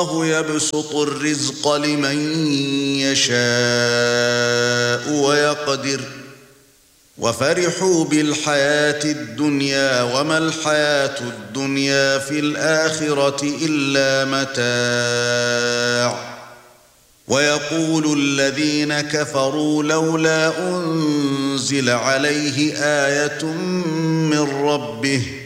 الله يبسط الرزق لمن يشاء ويقدر وفرحوا بالحياة الدنيا وما الحياة الدنيا في الآخرة إلا متاع ويقول الذين كفروا لولا أنزل عليه آية من ربه